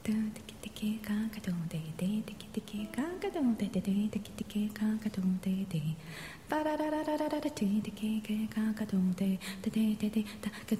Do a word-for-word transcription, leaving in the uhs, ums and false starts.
ドゥテキテキカンカドンデデテキテキカンカドンデデデテキテキカンカドンデデバラララララララテテキカンカドンデデデデデタカ